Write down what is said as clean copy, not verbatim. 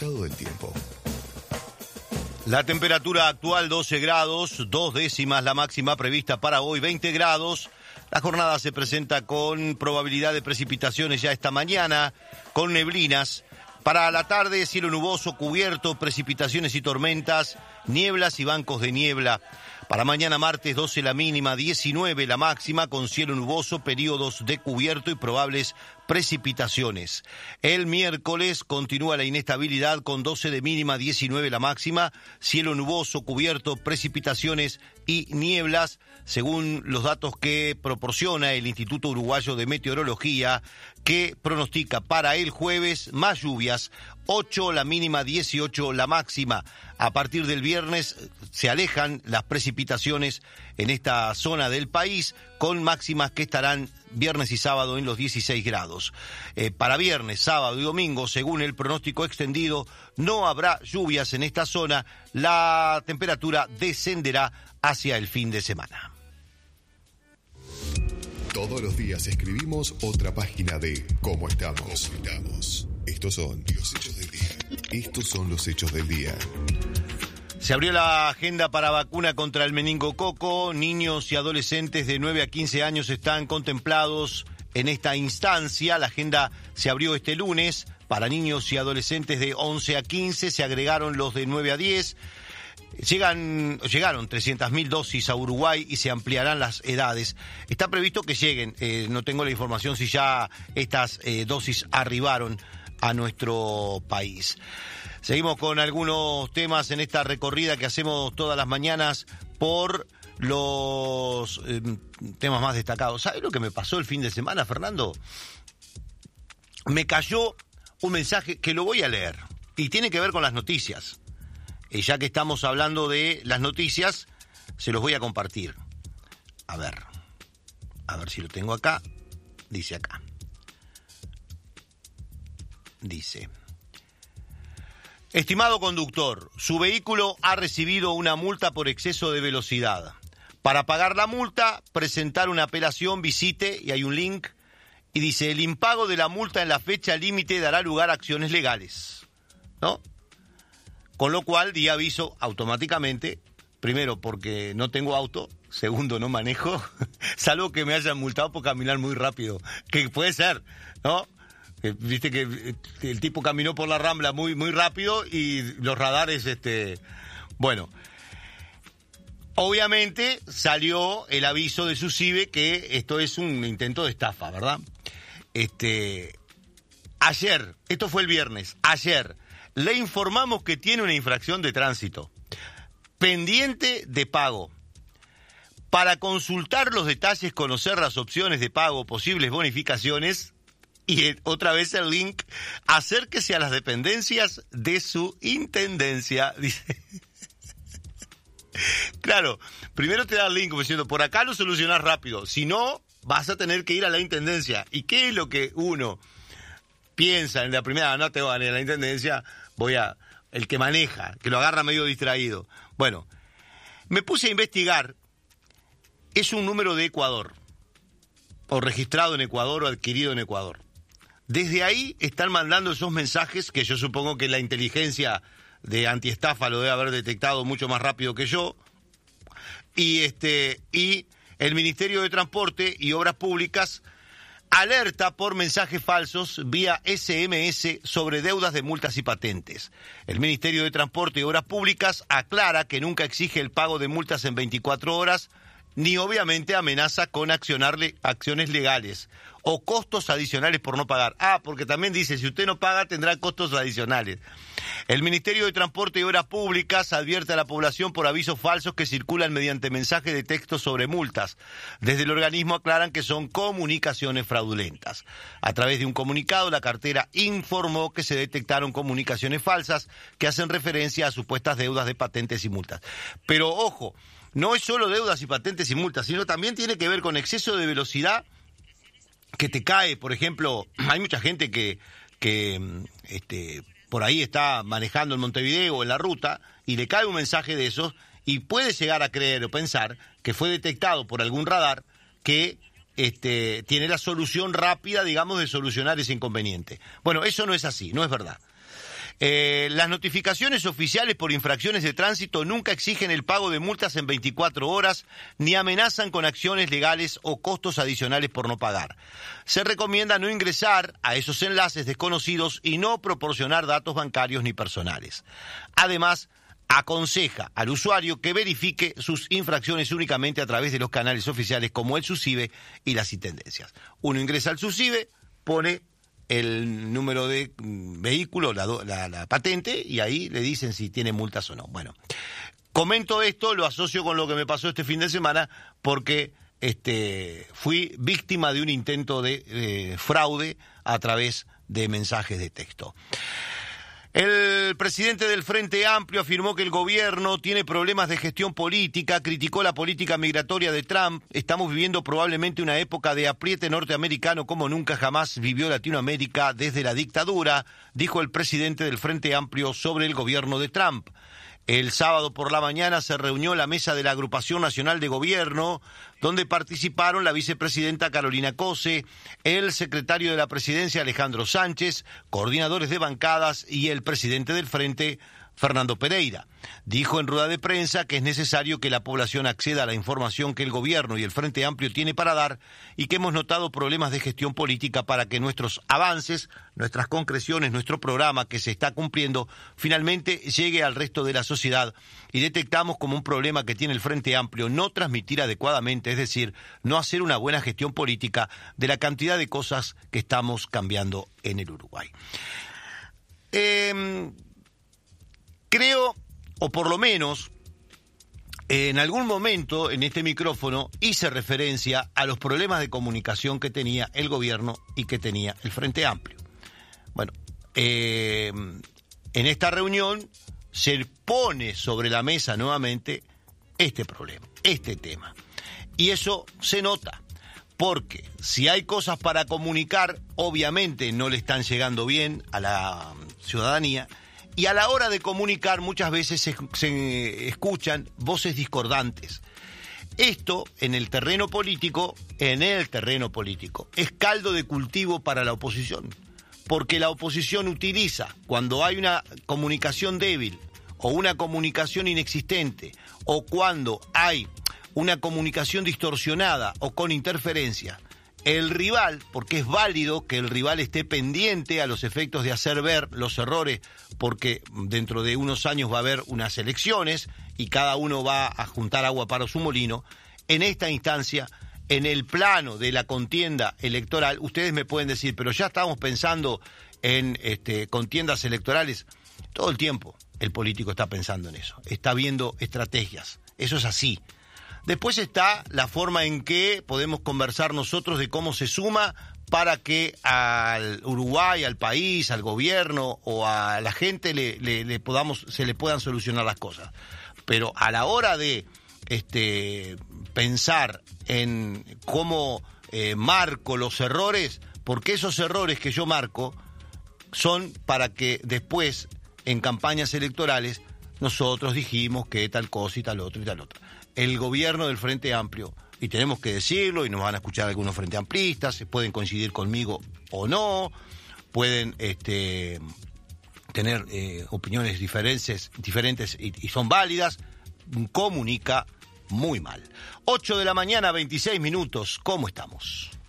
Estado del tiempo. La temperatura actual 12 grados, 2 décimas la máxima prevista para hoy, 20 grados. La jornada se presenta con probabilidad de precipitaciones ya esta mañana, con neblinas. Para la tarde, cielo nuboso, cubierto, precipitaciones y tormentas, nieblas y bancos de niebla. Para mañana martes 12 la mínima, 19 la máxima, con cielo nuboso, periodos de cubierto y probables precipitaciones. El miércoles continúa la inestabilidad con 12 de mínima, 19 la máxima, cielo nuboso, cubierto, precipitaciones y nieblas, según los datos que proporciona el Instituto Uruguayo de Meteorología, que pronostica para el jueves más lluvias, 8 la mínima, 18 la máxima. A partir del viernes se alejan las precipitaciones en esta zona del país, con máximas que estarán viernes y sábado en los 16 grados. Para viernes, sábado y domingo, según el pronóstico extendido, no habrá lluvias en esta zona. La temperatura descenderá hacia el fin de semana. Todos los días escribimos otra página de Cómo estamos. Estos son los hechos del día. Estos son los hechos del día. Se abrió la agenda para vacuna contra el meningococo. Niños y adolescentes de 9 a 15 años están contemplados en esta instancia. La agenda se abrió este lunes. Para niños y adolescentes de 11 a 15 se agregaron los de 9 a 10. Llegaron 300.000 dosis a Uruguay y se ampliarán las edades. Está previsto que lleguen, no tengo la información si ya estas dosis arribaron a nuestro país. Seguimos con algunos temas en esta recorrida que hacemos todas las mañanas por los temas más destacados. ¿Sabes lo que me pasó el fin de semana, Fernando? Me cayó un mensaje que lo voy a leer y tiene que ver con las noticias. Ya que estamos hablando de las noticias, se los voy a compartir. A ver si lo tengo acá. Dice acá. Dice: estimado conductor, su vehículo ha recibido una multa por exceso de velocidad. Para pagar la multa, presentar una apelación, visite, y hay un link, y dice: el impago de la multa en la fecha límite dará lugar a acciones legales, ¿no? Con lo cual di aviso automáticamente, primero porque no tengo auto, segundo no manejo, salvo que me hayan multado por caminar muy rápido, que puede ser, ¿no? Viste que el tipo caminó por la Rambla muy rápido y los radares, bueno. Obviamente salió el aviso de SUSIBE que esto es un intento de estafa, ¿verdad? Ayer, esto fue el viernes, ayer le informamos que tiene una infracción de tránsito pendiente de pago. Para consultar los detalles, conocer las opciones de pago, posibles bonificaciones, y otra vez el link, acérquese a las dependencias de su intendencia, dice. Claro, primero te da el link como diciendo, por acá lo solucionás rápido, si no, vas a tener que ir a la intendencia. ¿Y qué es lo que uno piensa en la primera? No te van a ir a la intendencia, el que maneja, que lo agarra medio distraído. Bueno, me puse a investigar. Es un número de Ecuador, o registrado en Ecuador, o adquirido en Ecuador. Desde ahí están mandando esos mensajes que yo supongo que la inteligencia de antiestafa lo debe haber detectado mucho más rápido que yo. Y el Ministerio de Transporte y Obras Públicas alerta por mensajes falsos vía SMS sobre deudas de multas y patentes. El Ministerio de Transporte y Obras Públicas aclara que nunca exige el pago de multas en 24 horas, ni obviamente amenaza con acciones legales o costos adicionales por no pagar. Porque también dice, si usted no paga tendrá costos adicionales. El Ministerio de Transporte y Obras Públicas advierte a la población por avisos falsos que circulan mediante mensajes de texto sobre multas. Desde el organismo aclaran que son comunicaciones fraudulentas. A través de un comunicado, la cartera informó que se detectaron comunicaciones falsas que hacen referencia a supuestas deudas de patentes y multas. Pero ojo, no es solo deudas y patentes y multas, sino también tiene que ver con exceso de velocidad que te cae. Por ejemplo, hay mucha gente que por ahí está manejando en Montevideo o en la ruta y le cae un mensaje de esos y puede llegar a creer o pensar que fue detectado por algún radar que tiene la solución rápida, digamos, de solucionar ese inconveniente. Bueno, eso no es así, no es verdad. Las notificaciones oficiales por infracciones de tránsito nunca exigen el pago de multas en 24 horas ni amenazan con acciones legales o costos adicionales por no pagar. Se recomienda no ingresar a esos enlaces desconocidos y no proporcionar datos bancarios ni personales. Además, aconseja al usuario que verifique sus infracciones únicamente a través de los canales oficiales como el SUSIBE y las intendencias. Uno ingresa al SUSIBE, pone el número de vehículo, la patente, y ahí le dicen si tiene multas o no. Bueno, comento esto, lo asocio con lo que me pasó este fin de semana, porque fui víctima de un intento de fraude a través de mensajes de texto. El presidente del Frente Amplio afirmó que el gobierno tiene problemas de gestión política, criticó la política migratoria de Trump. Estamos viviendo probablemente una época de apriete norteamericano como nunca jamás vivió Latinoamérica desde la dictadura, dijo el presidente del Frente Amplio sobre el gobierno de Trump. El sábado por la mañana se reunió la mesa de la Agrupación Nacional de Gobierno, donde participaron la vicepresidenta Carolina Cose, el secretario de la Presidencia Alejandro Sánchez, coordinadores de bancadas y el presidente del Frente, Fernando Pereira. Dijo en rueda de prensa que es necesario que la población acceda a la información que el gobierno y el Frente Amplio tiene para dar y que hemos notado problemas de gestión política para que nuestros avances, nuestras concreciones, nuestro programa que se está cumpliendo finalmente llegue al resto de la sociedad, y detectamos como un problema que tiene el Frente Amplio no transmitir adecuadamente, es decir, no hacer una buena gestión política de la cantidad de cosas que estamos cambiando en el Uruguay. Creo, o por lo menos, en algún momento en este micrófono hice referencia a los problemas de comunicación que tenía el gobierno y que tenía el Frente Amplio. Bueno, en esta reunión se pone sobre la mesa nuevamente este problema, este tema. Y eso se nota, porque si hay cosas para comunicar, obviamente no le están llegando bien a la ciudadanía. Y a la hora de comunicar muchas veces se escuchan voces discordantes. Esto en el terreno político, es caldo de cultivo para la oposición. Porque la oposición utiliza, cuando hay una comunicación débil o una comunicación inexistente, o cuando hay una comunicación distorsionada o con interferencia, el rival, porque es válido que el rival esté pendiente a los efectos de hacer ver los errores, porque dentro de unos años va a haber unas elecciones y cada uno va a juntar agua para su molino. En esta instancia, en el plano de la contienda electoral, ustedes me pueden decir, pero ya estamos pensando en contiendas electorales. Todo el tiempo el político está pensando en eso, está viendo estrategias, eso es así. Después está la forma en que podemos conversar nosotros de cómo se suma para que al Uruguay, al país, al gobierno o a la gente se le puedan solucionar las cosas. Pero a la hora de pensar en cómo marco los errores, porque esos errores que yo marco son para que después, en campañas electorales, nosotros dijimos que tal cosa y tal otro y tal otro. El gobierno del Frente Amplio, y tenemos que decirlo, y nos van a escuchar algunos frente amplistas, pueden coincidir conmigo o no, pueden tener opiniones diferentes y son válidas, comunica muy mal. 8 de la mañana, 26 minutos, ¿cómo estamos?